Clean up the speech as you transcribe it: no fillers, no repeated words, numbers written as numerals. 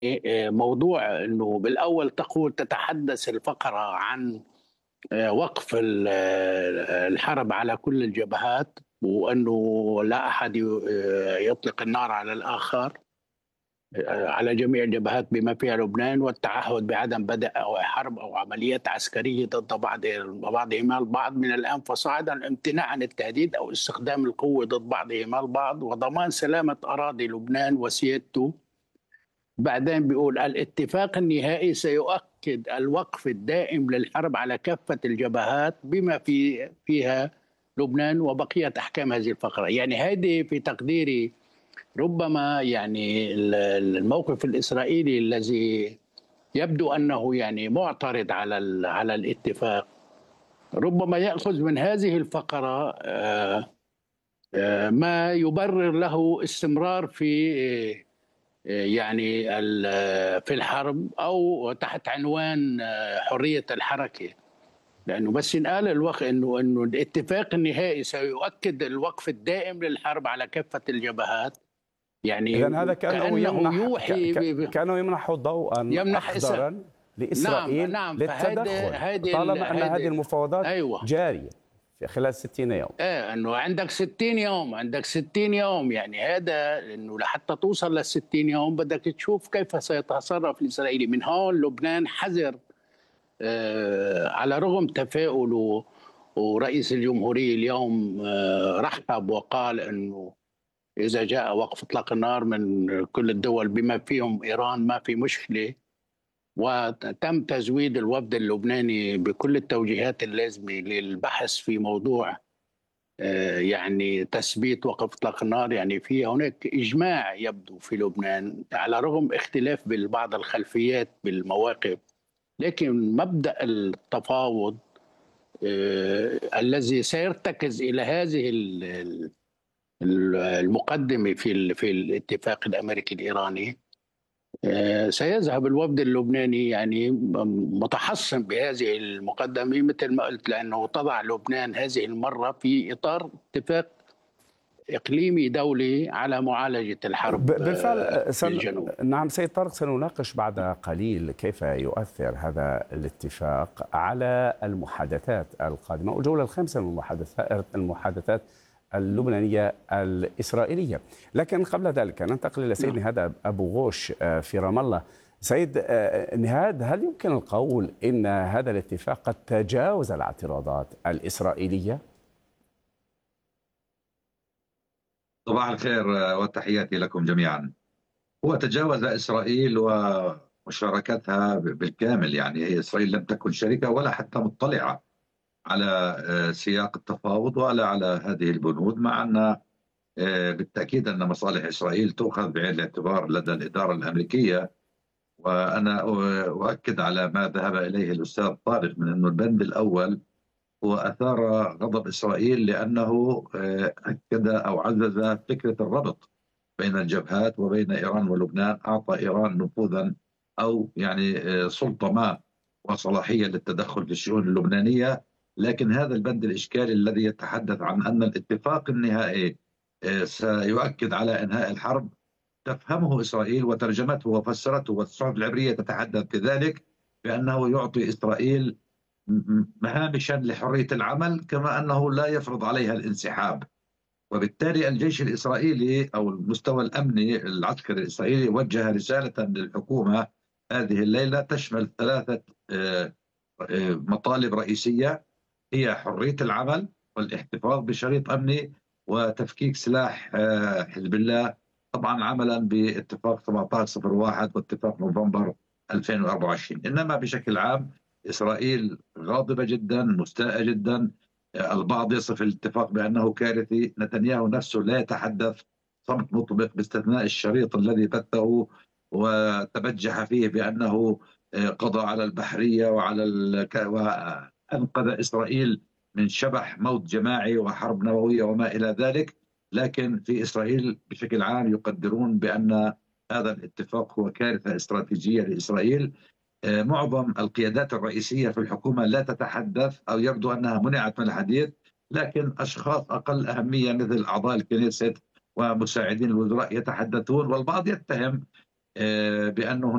موضوع انه بالاول تقول تتحدث الفقره عن وقف الحرب على كل الجبهات، وانه لا احد يطلق النار على الاخر على جميع الجبهات بما فيها لبنان، والتعهد بعدم بدء أو حرب أو عمليات عسكرية ضد بعضهما البعض من الآن فصاعدا، الامتناع عن التهديد أو استخدام القوة ضد بعضهما البعض، وضمان سلامة أراضي لبنان وسيادته. بعدين بيقول الاتفاق النهائي سيؤكد الوقف الدائم للحرب على كافة الجبهات بما فيها لبنان وبقية أحكام هذه الفقرة. يعني هذه في تقديري ربما يعني الموقف الإسرائيلي الذي يبدو أنه يعني معترض على الاتفاق، ربما يأخذ من هذه الفقرة ما يبرر له استمرار في يعني في الحرب أو تحت عنوان حرية الحركة. لأنه بس ينقال الوقت إنه الاتفاق النهائي سيؤكد الوقف الدائم للحرب على كافة الجبهات، يعني إذا هذا كأنه يوحي كأنه يمنح ضوءا أخضرا نعم لإسرائيل نعم. للتدخل طالما أن هذه المفاوضات أيوة جارية في خلال 60 يوم. انه عندك 60 يوم، عندك 60 يوم، يعني هذا انه لحتى توصل لل 60 يوم بدك تشوف كيف سيتصرف الاسرائيلي. من هون لبنان حذر، على رغم تفاؤله، ورئيس الجمهورية اليوم رحب وقال انه اذا جاء وقف اطلاق النار من كل الدول بما فيهم ايران ما في مشكلة، وتم تزويد الوفد اللبناني بكل التوجيهات اللازمة للبحث في موضوع يعني تثبيت وقف اطلاق النار. يعني في هناك اجماع يبدو في لبنان على رغم اختلاف بعض الخلفيات بالمواقف، لكن مبدأ التفاوض الذي سيرتكز الى هذه المقدمة في الاتفاق الامريكي الايراني. سيذهب الوفد اللبناني يعني متحصن بهذه المقدمة مثل ما قلت، لأنه تضع لبنان هذه المرة في إطار اتفاق إقليمي دولي على معالجة الحرب بالفعل في الجنوب. نعم سيد طارق، سنناقش بعد قليل كيف يؤثر هذا الاتفاق على المحادثات القادمة والجولة الخامسة من المحادثات اللبنانية الإسرائيلية. لكن قبل ذلك ننتقل إلى سيد نهاد أبو غوش في رام الله. سيد نهاد، هل يمكن القول إن هذا الاتفاق قد تجاوز الاعتراضات الإسرائيلية؟ صباح الخير وتحياتي لكم جميعا. هو تجاوز إسرائيل ومشاركتها بالكامل، يعني هي إسرائيل لم تكن شريكة ولا حتى مطلعة على سياق التفاوض ولا على هذه البنود، مع أن بالتأكيد أن مصالح إسرائيل تؤخذ بعين الاعتبار لدى الإدارة الأمريكية. وأنا أؤكد على ما ذهب إليه الأستاذ طارق من أن البند الأول هو أثار غضب إسرائيل لأنه أكد أو عزز فكرة الربط بين الجبهات وبين إيران ولبنان، أعطى إيران نفوذا أو يعني سلطة ما وصلاحية للتدخل في الشؤون اللبنانية. لكن هذا البند الإشكالي الذي يتحدث عن أن الاتفاق النهائي سيؤكد على إنهاء الحرب، تفهمه إسرائيل وترجمته وفسرته، والصحف العبرية تتحدث بذلك بأنه يعطي إسرائيل مهامشا لحرية العمل، كما أنه لا يفرض عليها الانسحاب. وبالتالي الجيش الإسرائيلي أو المستوى الأمني العسكري الإسرائيلي وجه رسالة للحكومة هذه الليلة تشمل 3 مطالب رئيسية، هي حرية العمل والاحتفاظ بشريط أمني وتفكيك سلاح حزب الله، طبعا عملا باتفاق 1701 واتفاق نوفمبر 2024. إنما بشكل عام إسرائيل غاضبة جدا، مستاءة جدا. البعض يصف الاتفاق بأنه كارثي، نتنياهو نفسه لا يتحدث صمت مطبق باستثناء الشريط الذي بثه وتبجح فيه بأنه قضى على البحرية وأنقذ إسرائيل من شبح موت جماعي وحرب نووية وما إلى ذلك. لكن في إسرائيل بشكل عام يقدرون بأن هذا الاتفاق هو كارثة استراتيجية لإسرائيل. معظم القيادات الرئيسية في الحكومة لا تتحدث أو يبدو أنها منعت من الحديث، لكن أشخاص أقل أهمية مثل أعضاء الكنيست ومساعدين الوزراء يتحدثون، والبعض يتهم بأنه